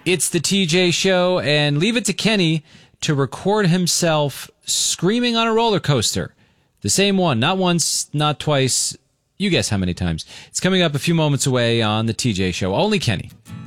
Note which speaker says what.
Speaker 1: It's the TJ Show, and leave it to Kenny to record himself screaming on a roller coaster. The same one, not once, not twice. You guess how many times. It's coming up a few moments away on the TJ Show. Only Kenny.